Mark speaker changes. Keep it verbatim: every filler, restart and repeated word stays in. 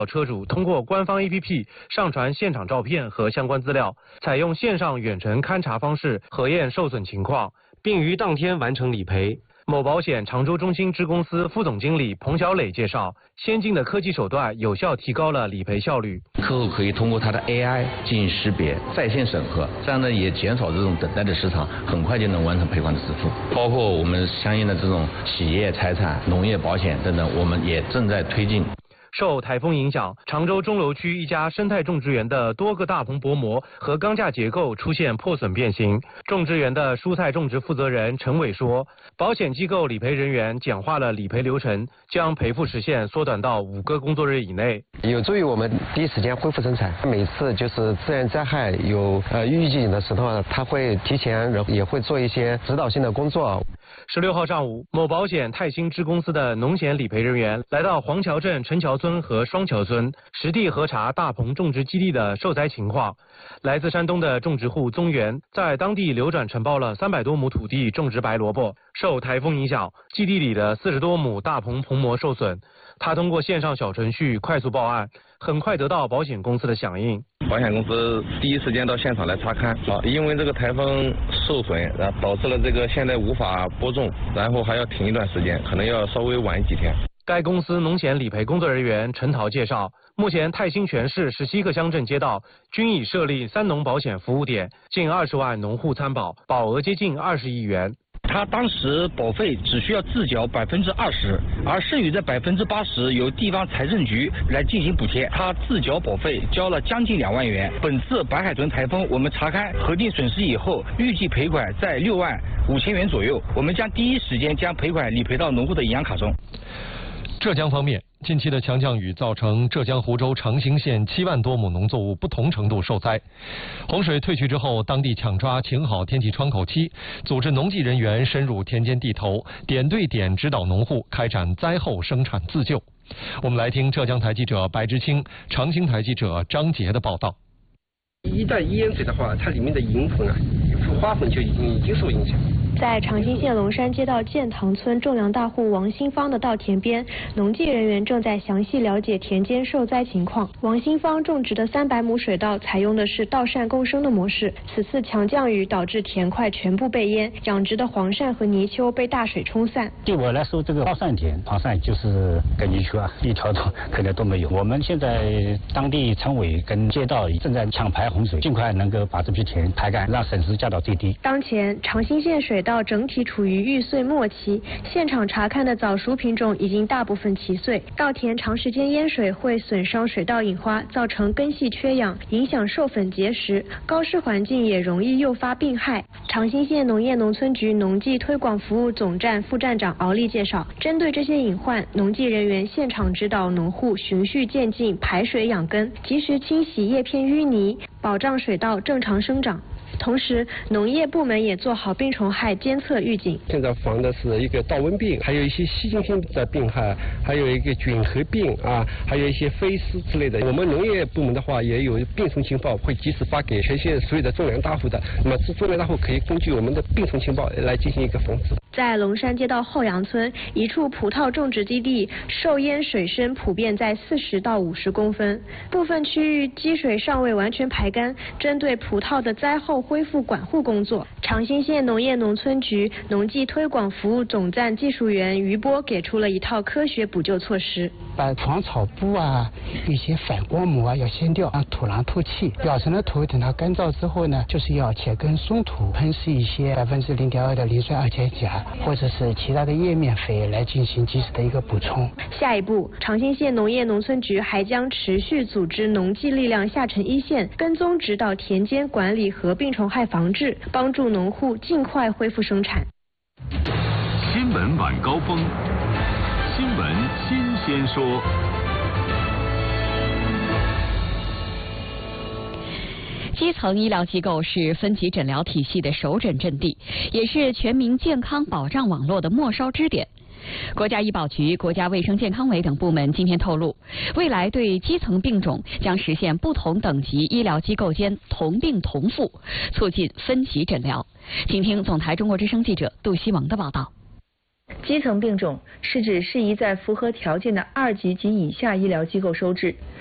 Speaker 1: 车主通过官方 A P P 上传现场照片和相关资料，采用线上远程勘查方式核验受损情况，并于当天完成理赔。某保险常州中心支公司副总经理彭小磊介绍，先进的科技手段有效提高了理赔效率。
Speaker 2: 客户可以通过他的 A I 进行识别、在线审核，这样呢也减少这种等待的时长，很快就能完成赔款的支付。包括我们相应的这种企业财产、农业保险等等，我们也正在推进。
Speaker 1: 受台风影响，常州钟楼区一家生态种植园的多个大棚薄膜和钢架结构出现破损变形。种植园的蔬菜种植负责人陈伟说，保险机构理赔人员简化了理赔流程，将赔付时限缩短到五个工作日以内，
Speaker 3: 有助于我们第一时间恢复生产。每次就是自然灾害有呃预警的时候，他会提前也会做一些指导性的工作。
Speaker 1: 十六号上午，某保险泰兴支公司的农险理赔人员来到黄桥镇陈桥村和双桥村，实地核查大棚种植基地的受灾情况。来自山东的种植户宗元在当地流转承包了三百多亩土地种植白萝卜，受台风影响，基地里的四十多亩大棚棚膜受损。他通过线上小程序快速报案，很快得到保险公司的响应。
Speaker 4: 保险公司第一时间到现场来查看，啊，因为这个台风受损，然后导致了这个现在无法播种，然后还要停一段时间，可能要稍微晚几天。
Speaker 1: 该公司农险理赔工作人员陈桃介绍，目前泰兴全市十七个乡镇街道均已设立三农保险服务点，近二十万农户参保，保额接近二十亿元。
Speaker 5: 他当时保费只需要自缴百分之二十，而剩余的百分之八十由地方财政局来进行补贴。他自缴保费交了将近两万元。本次白海豚台风，我们查看核定损失以后，预计赔款在六万五千元左右。我们将第一时间将赔款理赔到农户的银行卡中。
Speaker 6: 浙江方面，近期的强降雨造成浙江湖州长兴县七万多亩农作物不同程度受灾。洪水退去之后，当地抢抓晴好天气窗口期，组织农技人员深入田间地头，点对点指导农户开展灾后生产自救。我们来听浙江台记者白之清、长兴台记者张杰的报道。
Speaker 7: 一旦淹水的话，它里面的银粉啊，花粉就已经已经受影响。
Speaker 8: 在长兴县龙山街道建塘村种粮大户王新芳的稻田边，农技人员正在详细了解田间受灾情况。王新芳种植的三百亩水稻采用的是稻扇共生的模式，此次强降雨导致田块全部被淹，养殖的黄鳝和泥鳅被大水冲散。
Speaker 9: 对我来说，这个稻扇田黄鳝就是跟泥鳅啊，一条都可能都没有。我们现在当地村委跟街道正在抢排洪水，尽快能够把这批田排干，让损失降到最低。
Speaker 8: 当前长兴县水稻整体处于育穗末期，现场查看的早熟品种已经大部分齐穗。稻田长时间淹水会损伤水稻引花，造成根系缺氧，影响授粉结实。高湿环境也容易诱发病害。长兴县农业农村局农技推广服务总站副站长敖丽介绍，针对这些隐患，农技人员现场指导农户循序渐进排水养根，及时清洗叶片淤泥，保障水稻正常生长。同时，农业部门也做好病虫害监测预警。
Speaker 7: 现在防的是一个稻瘟病，还有一些细菌性的病害，还有一个菌核病啊，还有一些飞虱之类的。我们农业部门的话也有病虫情报，会及时发给全县所有的种粮大户的。那么种粮大户可以根据我们的病虫情报来进行一个防治。
Speaker 8: 在龙山街道后杨村一处葡萄种植基地，受淹水深普遍在四十到五十公分，部分区域积水尚未完全排干。针对葡萄的灾后恢复管护工作，长兴县农业农村局农技推广服务总站技术员于波给出了一套科学补救措施。
Speaker 10: 把床草布啊、一些反光膜啊要掀掉，让土壤透气。表层的土等它干燥之后呢，就是要切根松土，喷施一些百分之零点二的磷酸二钾钾，或者是其他的叶面肥来进行及时的一个补充。
Speaker 8: 下一步，长兴县农业农村局还将持续组织农技力量下沉一线，跟踪指导田间管理和病虫害防治，帮助农户尽快恢复生产。
Speaker 11: 新闻晚高峰，新闻新鲜说。
Speaker 12: 基层医疗机构是分级诊疗体系的首诊阵地，也是全民健康保障网络的末梢支点。国家医保局、国家卫生健康委等部门今天透露，未来对基层病种将实现不同等级医疗机构间同病同付，促进分级诊疗。请听总台中国之声记者杜希萌的报道。
Speaker 13: 基层病种是指适宜在符合条件的二级及以下医疗机构收治。